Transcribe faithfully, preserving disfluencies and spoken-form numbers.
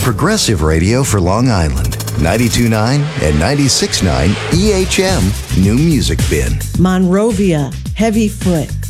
Progressive Radio for Long Island. ninety-two point nine and ninety-six point nine E H M New Music Bin. Monrovia, Heavy Foot,